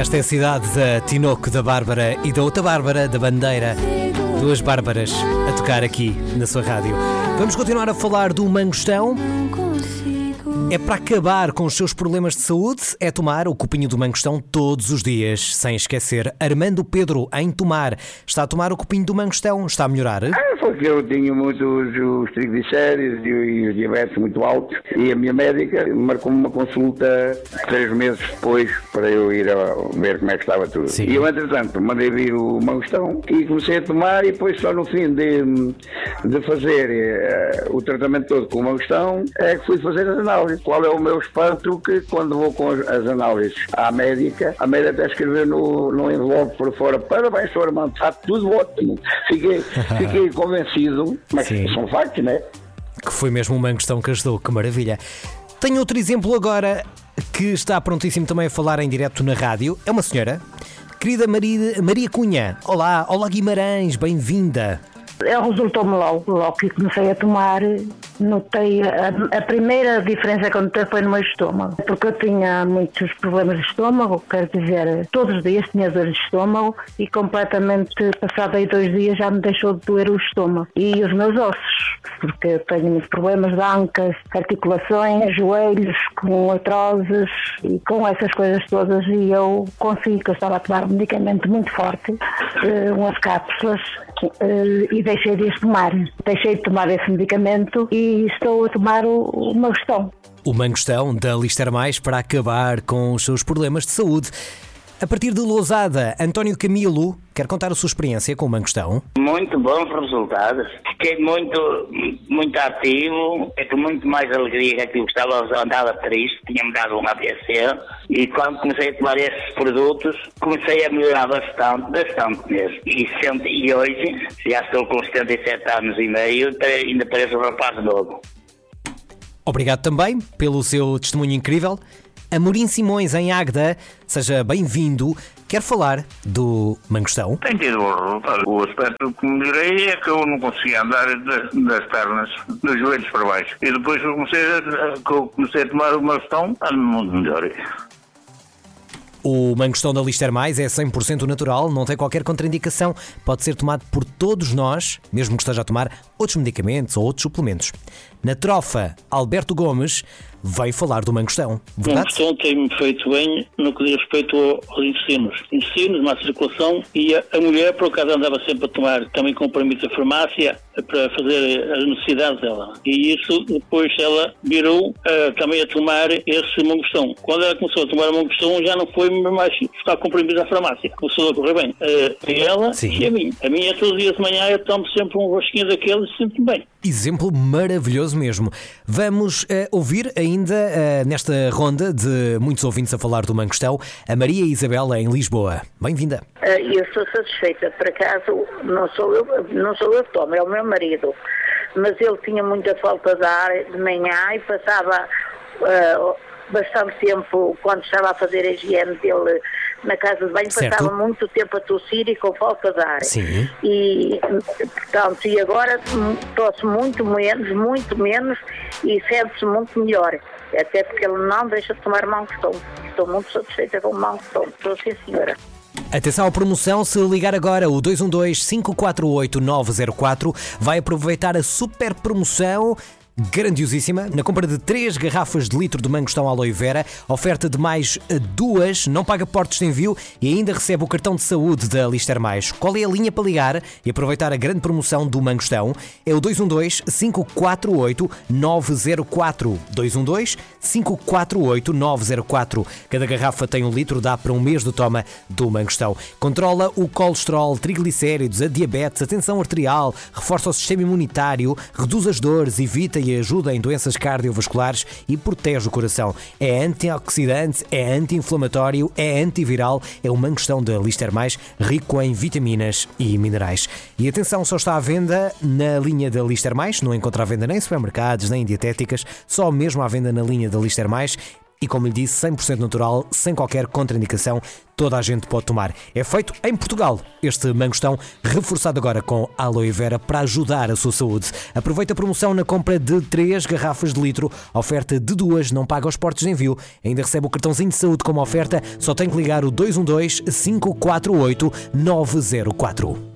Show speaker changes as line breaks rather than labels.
Esta é a cidade da Tinoco, da Bárbara e da outra Bárbara, da Bandeira. Duas Bárbaras a tocar aqui na sua rádio. Vamos continuar a falar do mangostão. É para acabar com os seus problemas de saúde, é tomar o copinho do mangostão todos os dias. Sem esquecer, Armando Pedro, em Tomar. Está a tomar o copinho do mangostão, está a melhorar?
Porque eu tinha muitos os triglicéridos e os diabetes muito altos e a minha médica marcou-me uma consulta 3 meses depois para eu ir a ver como é que estava tudo.
Sim.
E eu, entretanto, mandei vir o mangostão e comecei a tomar e depois só no fim de fazer o tratamento todo com o mangostão é que fui fazer as análises. Qual é o meu espanto que quando vou com as análises à médica, a médica até escreveu no envelope por fora: parabéns, Sr. Armando, está tudo ótimo. Fiquei convencido, mas
Sim.
são factos, não é?
Que foi mesmo um mangostão que ajudou, que maravilha. Tenho outro exemplo agora que está prontíssimo também a falar em direto na rádio. É uma senhora, querida Maria Cunha. Olá Guimarães, bem-vinda.
Resultou-me logo que comecei a tomar, notei a primeira diferença que eu notei foi no meu estômago, porque eu tinha muitos problemas de estômago, quero dizer, todos os dias tinha dor de estômago e completamente, passado aí 2 dias, já me deixou de doer o estômago e os meus ossos, porque eu tenho muitos problemas de ancas, articulações, joelhos, com artroses e com essas coisas todas, e eu consegui, que eu estava a tomar um medicamento muito forte, umas cápsulas, e deixei de tomar. Deixei de tomar esse medicamento e estou a tomar o mangostão.
O mangostão da Lister Mais para acabar com os seus problemas de saúde. A partir de Lousada, António Camilo quer contar a sua experiência com o mangostão.
Muito bons resultados. Fiquei muito ativo, com muito mais alegria que aquilo que andava triste, tinha-me dado um AVC, e quando comecei a tomar esses produtos, comecei a melhorar bastante mesmo. E hoje, já estou com 77 anos e meio, ainda pareço um rapaz novo.
Obrigado também pelo seu testemunho incrível. Amorim Simões, em Águeda, seja bem-vindo. Quer falar do mangostão?
Tem tido bom resultado. O aspecto que me direi é que eu não conseguia andar das pernas, dos joelhos para baixo. E depois que eu comecei a tomar o mangostão, ando muito melhor.
O mangostão da Lister Mais é 100% natural, não tem qualquer contraindicação, pode ser tomado por todos nós, mesmo que esteja a tomar outros medicamentos ou outros suplementos. Na Trofa, Alberto Gomes veio falar do mangostão.
O mangostão tem-me feito bem no que diz respeito aos intestinos, má circulação, e a mulher, por acaso, andava sempre a tomar também comprimidos da farmácia para fazer as necessidades dela. E isso, depois ela virou também a tomar esse mangostão. Quando ela começou a tomar o mangostão, já não foi mais buscar comprimidos da farmácia. Começou a correr bem. E ela, sim, e a mim. A minha, todos os dias de manhã, eu tomo sempre um rosquinho daqueles e sinto-me bem.
Exemplo maravilhoso mesmo. Vamos ouvir ainda nesta ronda de muitos ouvintes a falar do mangostão, a Maria Isabela em Lisboa. Bem-vinda.
Eu sou satisfeita, por acaso não sou eu que tomo, é o meu marido, mas ele tinha muita falta de ar de manhã e passava bastante tempo, quando estava a fazer a higiene dele na casa de banho, passava muito tempo a tossir e com falta de ar.
Sim.
E, portanto, e agora tosse muito menos e sente-se muito melhor. Até porque ele não deixa de tomar mangostão. Estou muito satisfeita com o mangostão. Estou, sim, senhora.
Atenção à promoção, se ligar agora o 212-548-904 vai aproveitar a super promoção grandiosíssima, na compra de 3 garrafas de litro de mangostão aloe vera, oferta de mais 2, não paga portos de envio e ainda recebe o cartão de saúde da Lister Mais. Qual é a linha para ligar e aproveitar a grande promoção do mangostão? É o 212-548-904. 212-548-904. Cada garrafa tem 1 litro, dá para 1 mês de toma do mangostão. Controla o colesterol, triglicéridos, a diabetes, a tensão arterial, reforça o sistema imunitário, reduz as dores, evita e ajuda em doenças cardiovasculares e protege o coração. É antioxidante, é anti-inflamatório, é antiviral, é o mangostão da Lister Mais, rico em vitaminas e minerais. E atenção, só está à venda na linha da Lister Mais, não encontra à venda nem em supermercados, nem em dietéticas, só mesmo à venda na linha da Lister Mais. e, como lhe disse, 100% natural, sem qualquer contraindicação. Toda a gente pode tomar. É feito em Portugal. Este mangostão, reforçado agora com aloe vera para ajudar a sua saúde. Aproveita a promoção na compra de 3 garrafas de litro. A oferta de 2 não paga os portos de envio. Ainda recebe o cartãozinho de saúde como oferta. Só tem que ligar o 212 548 904.